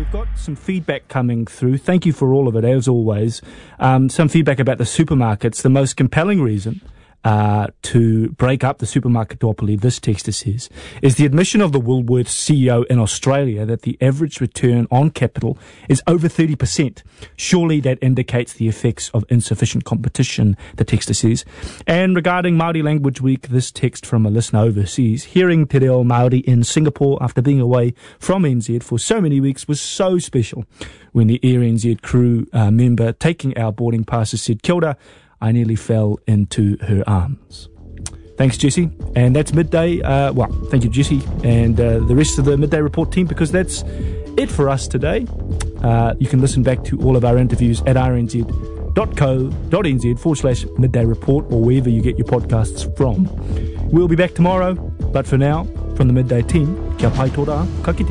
We've got some feedback coming through. Thank you for all of it, as always. Some feedback about the supermarkets. The most compelling reason to break up the supermarket duopoly, this texter says, is the admission of the Woolworths CEO in Australia that the average return on capital is over 30%. Surely that indicates the effects of insufficient competition, the texter says. And regarding Māori Language Week, this text from a listener overseas: hearing Te Reo Māori in Singapore after being away from NZ for so many weeks was so special. When the Air NZ crew member taking our boarding passes said "Kia ora," I nearly fell into her arms. Thanks, Jesse. And that's Midday. Thank you, Jesse, and the rest of the Midday Report team, because that's it for us today. You can listen back to all of our interviews at rnz.co.nz/Midday Report, or wherever you get your podcasts from. We'll be back tomorrow, but for now, from the Midday team, kia pai tō rā, ka kite.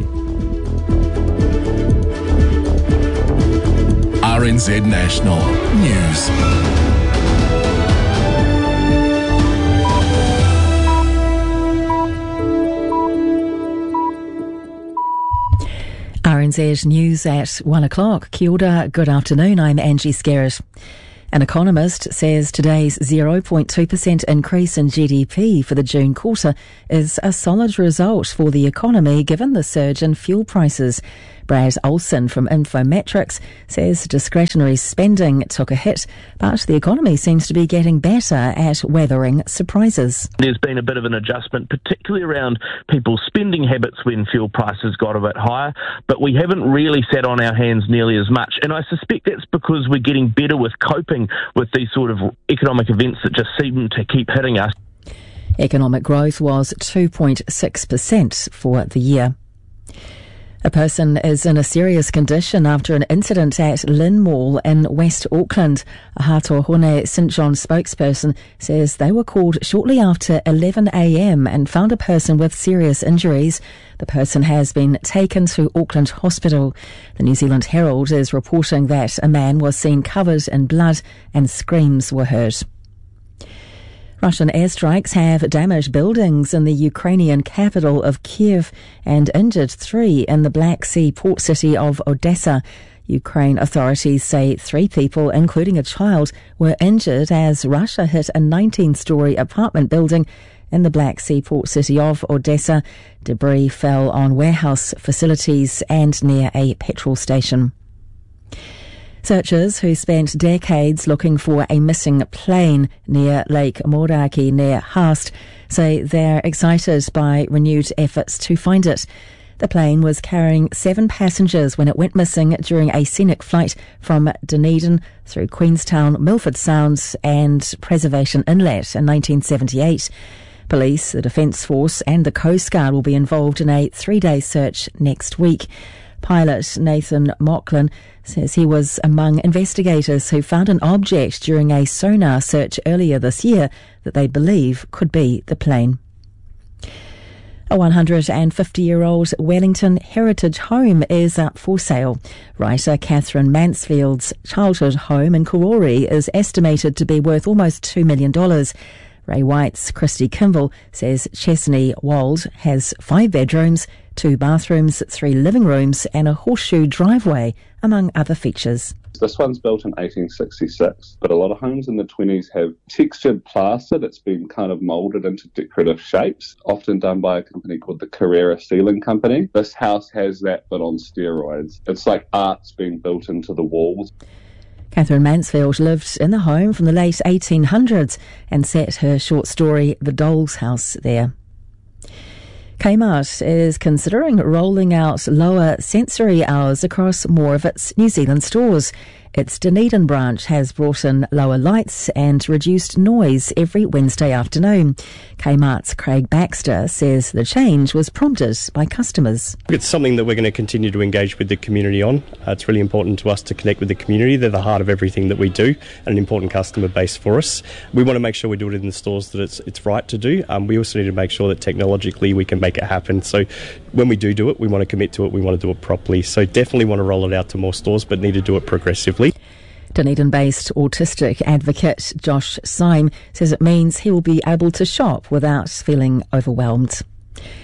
RNZ National News. RNZ News at 1 o'clock. Kia ora, good afternoon, I'm Angie Skerritt. An economist says today's 0.2% increase in GDP for the June quarter is a solid result for the economy given the surge in fuel prices. Brad Olsen from Infometrics says discretionary spending took a hit, but the economy seems to be getting better at weathering surprises. There's been a bit of an adjustment, particularly around people's spending habits when fuel prices got a bit higher, but we haven't really sat on our hands nearly as much. And I suspect that's because we're getting better with coping with these sort of economic events that just seem to keep hitting us. Economic growth was 2.6% for the year. A person is in a serious condition after an incident at Lynn Mall in West Auckland. A Hatohone St John spokesperson says they were called shortly after 11 a.m. and found a person with serious injuries. The person has been taken to Auckland Hospital. The New Zealand Herald is reporting that a man was seen covered in blood and screams were heard. Russian airstrikes have damaged buildings in the Ukrainian capital of Kiev and injured 3 in the Black Sea port city of Odessa. Ukraine authorities say 3 people, including a child, were injured as Russia hit a 19-storey apartment building in the Black Sea port city of Odessa. Debris fell on warehouse facilities and near a petrol station. Searchers who spent decades looking for a missing plane near Lake Moraki near Haast say they're excited by renewed efforts to find it. The plane was carrying 7 passengers when it went missing during a scenic flight from Dunedin through Queenstown, Milford Sound and Preservation Inlet in 1978. Police, the Defence Force and the Coast Guard will be involved in a 3-day search next week. Pilot Nathan Mocklin says he was among investigators who found an object during a sonar search earlier this year that they believe could be the plane. A 150-year-old Wellington heritage home is up for sale. Writer Catherine Mansfield's childhood home in Karori is estimated to be worth almost $2 million. Ray White's Christy Kimball says Chesney Wold has 5 bedrooms, 2 bathrooms, 3 living rooms and a horseshoe driveway, among other features. This one's built in 1866, but a lot of homes in the 20s have textured plaster that's been kind of moulded into decorative shapes, often done by a company called the Carrera Ceiling Company. This house has that, but on steroids. It's like art's being built into the walls. Catherine Mansfield lived in the home from the late 1800s and set her short story The Doll's House there. Kmart is considering rolling out lower sensory hours across more of its New Zealand stores. Its Dunedin branch has brought in lower lights and reduced noise every Wednesday afternoon. Kmart's Craig Baxter says the change was prompted by customers. It's something that we're going to continue to engage with the community on. It's really important to us to connect with the community. They're the heart of everything that we do and an important customer base for us. We want to make sure we do it in the stores that it's right to do. We also need to make sure that technologically we can make it happen. So when we do it, we want to commit to it. We want to do it properly. So definitely want to roll it out to more stores, but need to do it progressively. Dunedin-based autistic advocate Josh Syme says it means he will be able to shop without feeling overwhelmed.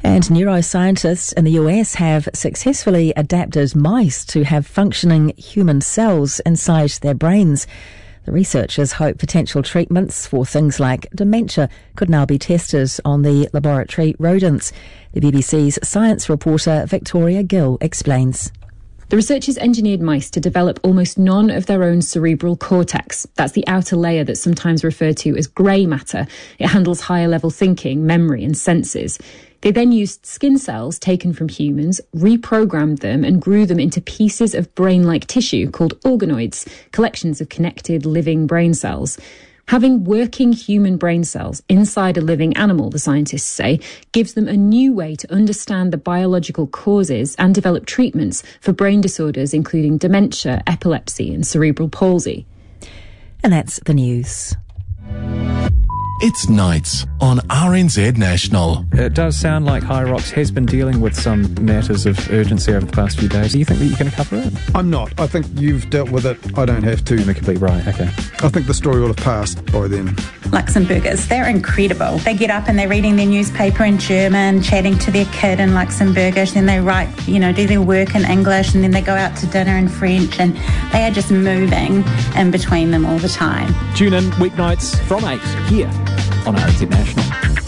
And neuroscientists in the US have successfully adapted mice to have functioning human cells inside their brains. The researchers hope potential treatments for things like dementia could now be tested on the laboratory rodents. The BBC's science reporter Victoria Gill explains. The researchers engineered mice to develop almost none of their own cerebral cortex. That's the outer layer that's sometimes referred to as grey matter. It handles higher level thinking, memory and senses. They then used skin cells taken from humans, reprogrammed them and grew them into pieces of brain-like tissue called organoids, collections of connected living brain cells. Having working human brain cells inside a living animal, the scientists say, gives them a new way to understand the biological causes and develop treatments for brain disorders including dementia, epilepsy and cerebral palsy. And that's the news. It's nights on RNZ National. It does sound like High Rocks has been dealing with some matters of urgency over the past few days. Do you think that you're going to cover it? I'm not. I think you've dealt with it. I don't have to. You're completely right, okay. I think the story will have passed by then. Luxembourgers, they're incredible. They get up and they're reading their newspaper in German, chatting to their kid in Luxembourgish, then they write, do their work in English, and then they go out to dinner in French, and they are just moving in between them all the time. Tune in weeknights from 8 here on RNZ National.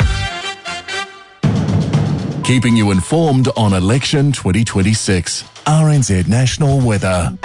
Keeping you informed on election 2026. RNZ National Weather.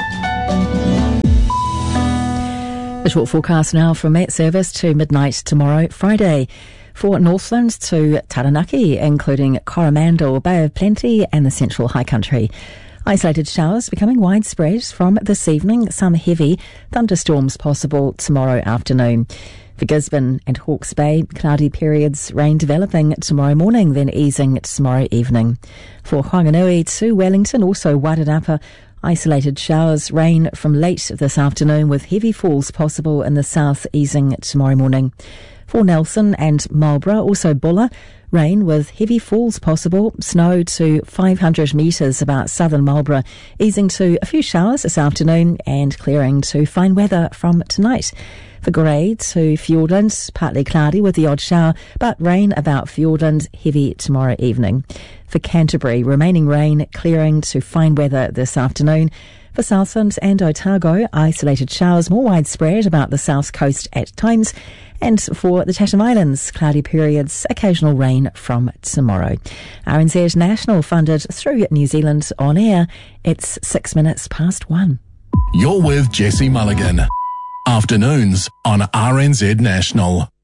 The short forecast now from Met Service to midnight tomorrow, Friday. For Northland to Taranaki, including Coromandel, Bay of Plenty and the Central High Country. Isolated showers becoming widespread from this evening. Some heavy thunderstorms possible tomorrow afternoon. For Gisborne and Hawke's Bay, cloudy periods, rain developing tomorrow morning, then easing tomorrow evening. For Whanganui to Wellington, also Wairarapa, isolated showers, rain from late this afternoon with heavy falls possible in the south, easing tomorrow morning. For Nelson and Marlborough, also Bulla, rain with heavy falls possible, snow to 500 metres about southern Marlborough, easing to a few showers this afternoon and clearing to fine weather from tonight. For Grey to Fiordland, partly cloudy with the odd shower, but rain about Fiordland, heavy tomorrow evening. For Canterbury, remaining rain, clearing to fine weather this afternoon. For Southland and Otago, isolated showers more widespread about the south coast at times. And for the Chatham Islands, cloudy periods, occasional rain from tomorrow. RNZ National funded through New Zealand On Air. It's 6 minutes past 1. You're with Jesse Mulligan. Afternoons on RNZ National.